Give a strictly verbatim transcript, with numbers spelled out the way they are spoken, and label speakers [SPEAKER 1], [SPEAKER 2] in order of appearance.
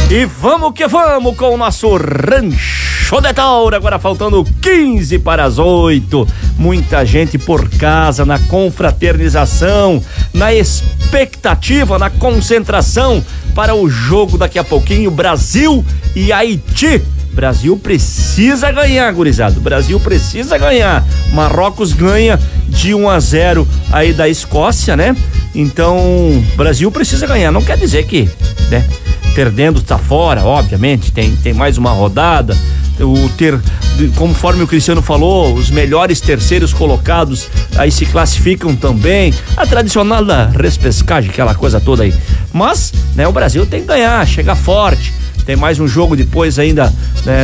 [SPEAKER 1] E vamos que vamos com o nosso Rancho de Tauro, agora faltando quinze para as oito. Muita gente por casa, na confraternização, na expectativa, na concentração para o jogo daqui a pouquinho, Brasil e Haiti. Brasil precisa ganhar, gurizada. Brasil precisa ganhar. Marrocos ganha de um a zero aí da Escócia, né? Então, Brasil precisa ganhar. Não quer dizer que, né, perdendo tá fora, obviamente. Tem, tem mais uma rodada. O ter, conforme o Cristiano falou, os melhores terceiros colocados aí se classificam também. A tradicional da repescagem, aquela coisa toda aí. Mas, né, o Brasil tem que ganhar, chegar forte. Tem mais um jogo depois ainda, né,